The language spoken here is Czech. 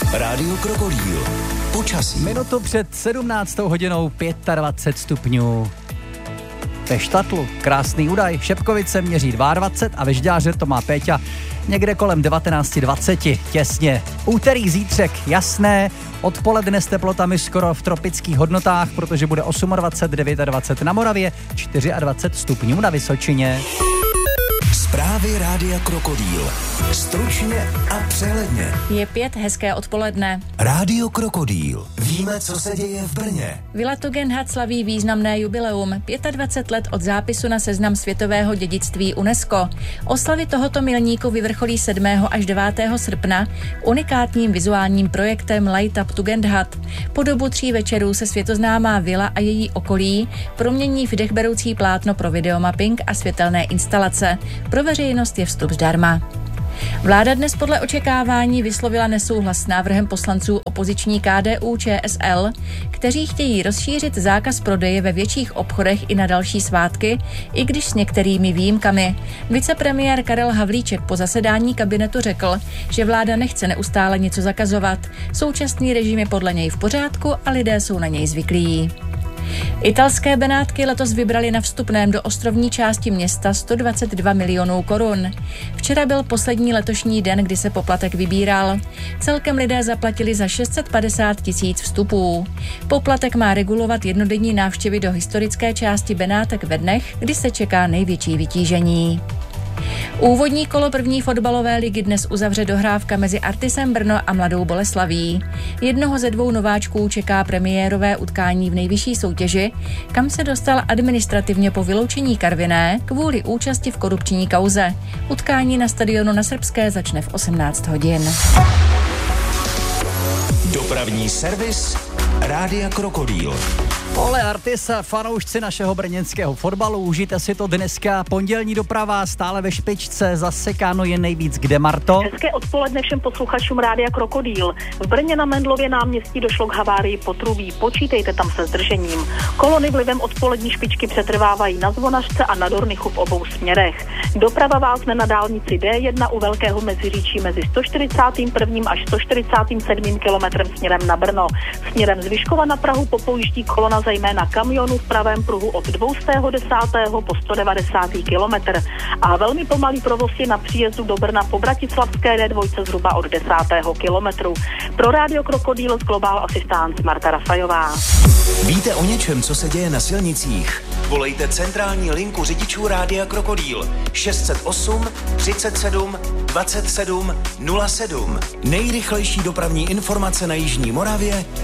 Rádio Krokodýl. Počasí. Minutu před 17. hodinou 25 stupňů. Ve Štatlu krásný údaj. Šepkovice měří 22 a ve Žďáře to má Péťa někde kolem 19:20. Těsně. Úterý, zítřek, jasné. Odpoledne s teplotami skoro v tropických hodnotách, protože bude 28, 29 na Moravě, 24 stupňů na Vysočině. Zprávy Rádia Krokodýl. Stručně a přehledně. Je 5, hezké odpoledne. Rádio Krokodýl. Víme, co se děje v Brně. Vila Tugendhat slaví významné jubileum. 25 let od zápisu na seznam světového dědictví UNESCO. Oslavy tohoto milníku vyvrcholí 7. až 9. srpna unikátním vizuálním projektem Light Up Tugendhat. Po dobu 3 večerů se světoznámá vila a její okolí promění v dechberoucí plátno pro videomapping a světelné instalace. Pro veřejnost je vstup zdarma. Vláda dnes podle očekávání vyslovila nesouhlas s návrhem poslanců opoziční KDU-ČSL, kteří chtějí rozšířit zákaz prodeje ve větších obchodech i na další svátky, i když s některými výjimkami. Vicepremiér Karel Havlíček po zasedání kabinetu řekl, že vláda nechce neustále něco zakazovat. Současný režim je podle něj v pořádku a lidé jsou na něj zvyklí. Italské Benátky letos vybrali na vstupném do ostrovní části města 122 milionů korun. Včera byl poslední letošní den, kdy se poplatek vybíral. Celkem lidé zaplatili za 650 000 vstupů. Poplatek má regulovat jednodenní návštěvy do historické části Benátek ve dnech, kdy se čeká největší vytížení. Úvodní kolo první fotbalové ligy dnes uzavře dohrávka mezi Artisem Brno a Mladou Boleslaví. Jednoho ze 2 nováčků čeká premiérové utkání v nejvyšší soutěži, kam se dostal administrativně po vyloučení Karviné kvůli účasti v korupční kauze. Utkání na stadionu na Srbské začne v 18 hodin. Dopravní servis Rádia Krokodýl. Ole Artis, fanoušci našeho brněnského fotbalu, užijte si to dneska. Pondělní doprava stále ve špičce, zasekáno je nejvíc. Kde, Marto? Hezké odpoledne všem posluchačům Rádia Krokodýl. V Brně na Mendlově náměstí došlo k havárii potrubí. Počítejte tam se zdržením. Kolony vlivem odpolední špičky přetrvávají na Zvonařce a na Dornichu v obou směrech. Doprava vázne na dálnici D1 u Velkého Meziříčí mezi 141. až 147. kilometrem směrem na Brno. Směrem z Vyškova na Prahu popouští kolona zejména kamionů v pravém pruhu od 210. po 190. kilometr. A velmi pomalý provoz je na příjezdu do Brna po Bratislavské D2 zhruba od 10. kilometru. Pro Rádio Krokodýl z Global Assistance Marta Rafajová. Víte o něčem, co se děje na silnicích? Volejte centrální linku řidičů Rádia Krokodýl 608 37 27 07. Nejrychlejší dopravní informace na jižní Moravě